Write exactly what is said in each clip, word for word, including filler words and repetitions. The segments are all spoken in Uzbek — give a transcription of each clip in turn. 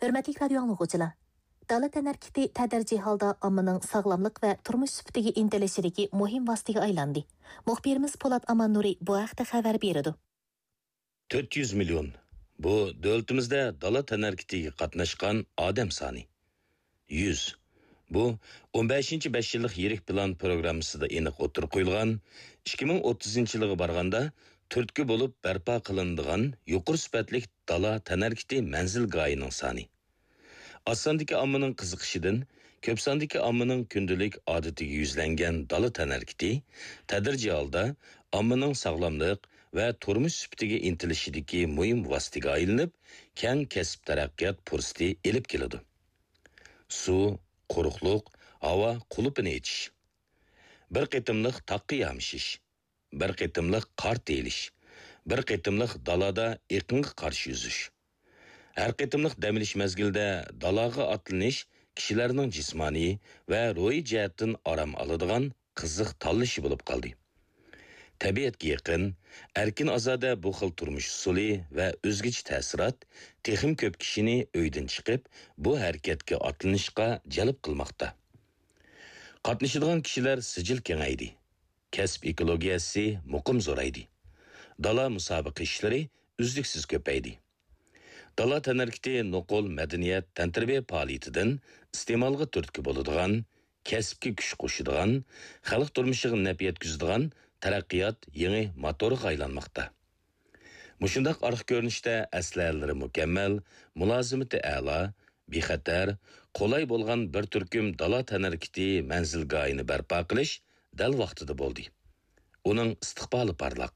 Hürmetli radyo anlıqıcılar. Dala tənərkiti tədərci halda ammanın sağlamlıq və turmuş sübütüge intilişideki muhim vasıtıga aylandı. Muhbirimiz Polat Aman Nuri bu haqda xəbər beridi. dört yüz milyon. Bu dövlətimizdə dala tənərkitiga qatnaşqan adam sani. yüz. Bu on beshinchi besh yillik yirik plan programmasida aniq o'tirib qo'yilgan ikki ming o'ttizinchi yilga borganda turtki bo'lib barpo qilinadigan yuqori sifatli dala tənərkiti manzil goyining soni. Osondagi ommaning qiziqishidan ko'p sondagi ommaning kundalik odatiga yuzlangan dala tənərkiti tadrijiy holda ommaning sog'lomlik va turmush sifatiga intilishidagi muhim vositaga aylanib, keng kasb taraqqiyot fursati elib keladi. Suv, quruqluq, havo qulupini ichish, bir qitimliq taqqa yamishish, bir qitimliq qor telish, bir qitimliq dalada iqinga qarshi yuzish. Har qitimliq dam olish mezgilida dalaga otlanish kishilarning jismoniy va ruhiy jihatdan orom oladigan qiziq tanlashi bo'lib qoldi. Tabiatga yaqin, erkin ozoda bu xil turmush usuli va o'zgacha ta'sirot texim ko'p kishini uydan chiqib, bu harakatga otlanishga jalb qilmoqda. Qatnashadigan kishilar sijil kengaydi. Kasb ekologiyasi muqim zo'raydi. Dala musobaqa ishlari uzluksiz ko'paydi. Dala tənərkiti nuqul madaniyat tantarbiya faoliyatidan iste'molga turtki bo'ladigan, kasbga kuch qo'shadigan, xalq turmushiga naf yetkazadigan taraqqiyot yangi motoriga aylanmoqda. Mushundaq orqa ko'rinishda aslalari mukammal, mulozimati a'lo, bexatar, qulay bo'lgan bir turkum dala tənərkiti manzilgohini barpo qilish dal vaqtida bo'ldi. Uning istiqboli parlaq.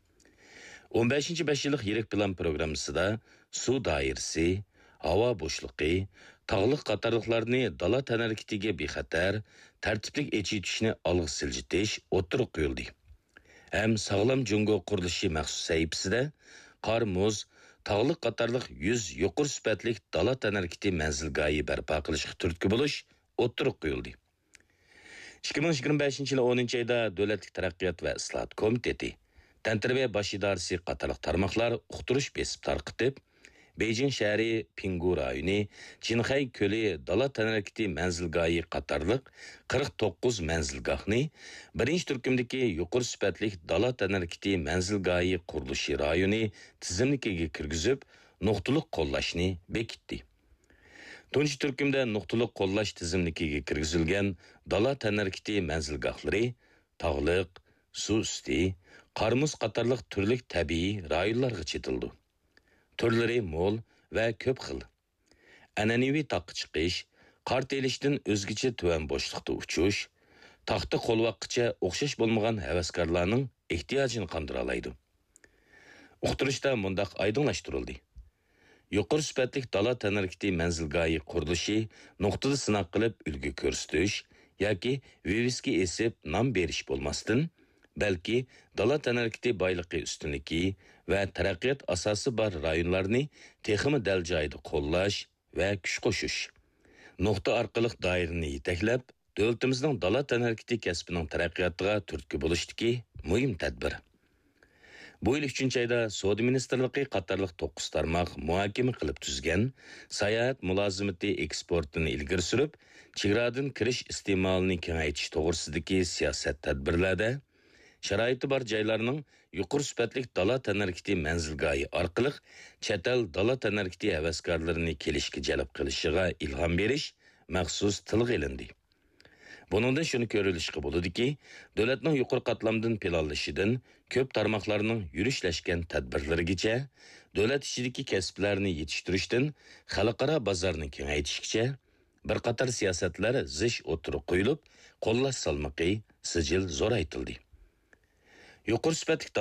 on beshinchi besh yillik yirik plan programmasida suv doirasi, havo bo'shliqi, tog'liq qatorliqlarni dala tənərkitiga bexatar, tartiblik echitishni olg'a siljitish o'tirib qo'yildi. Hem sağlam jungo qurilishi maxsus sahifasida qor, muz, tog'liq qatorliq yuz yuqori sifatli dala tənərkiti manzilgohi barpo qilishga turtki bo'lish o'tirib qo'yildi. ikki ming yigirma beshinchi yil o'ninchi oyda Davlatlik taraqqiyot va islohot komiteti tantarbiya bosh idorasi qatorliq tarmoqlar uqtirish besib tarqitib, Beijing shahri Pingu rayoni, Jinxay ko'li dala tənərkiti manzilgohi qatorliq qirq to'qqiz manzilgohni birinchi turkumdagi yuqori sifatli dala tənərkiti manzilgohi qurilishi rayoni tizimligiga kirgizib, nuqtaliq qo'llashni bekitdi. Tunji turkumda nuqtaliq qo'llash tizimligiga kirgizilgan dala tənərkiti manzilgohlari tog'liq, suv usti, qarmuz qatorliq turli tabiiy rayonlarga chetildi. Turlari mo'l va ko'p xil. An'anaviy taqqa chiqish, qor telishdan o'zgacha tuvan bo'shliqda uchish, taxta qo'lvaqqicha o'xshash bo'lmagan havaskorlarning ehtiyojini qondira oladi. Uqtirishda mundaq oydinlashtirildi. Yuqori sifatli dala tənərkiti manzilgohi qurilishi nuqtada sinaq qilib ulgu ko'rsatish yoki viviska esib nom berish bo'lmasdan, balki dala tənərkiti boyligi ustunligi va taraqqiyot asosi bor rayonlarni texmi dal joyida qo'llash va kuch qo'shish. Nuqta orqali doirani yetaklab, davlatimizning dala tənərkiti kasbining taraqqiyotiga turtki bo'lishdiki muhim tadbir. Bu yil uchinchi oyda Savdo ministrligi qatorliq to'qqiz tarmoq muhokama qilib tuzgan sayohat mulozimati eksportini ilgari surib, chegaradan kirish iste'molini kengaytirish to'g'risidagi siyosat tadbirlarda sharoiti bor joylarning yuqori sifatli dala tənərkiti manzilgohi orqali chet el dala tənərkiti havaskorlarini kelishga jalb qilishiga ilhom berish maxsus tilga ilindi. Buningdan shuni ko'rilishga bo'ladiki, davlatning yuqori qatlamdan planlashidan ko'p tarmoqlarning yurishlashgan tadbirlarigacha, davlat ichidagi kasblarni yetishtirishdan xalqaro bozorni kengaytirishgacha bir qator siyosatlar zish o'tirib qo'yilib, qo'llash salmoqi sijil zo'raytildi. Yuqori sifatli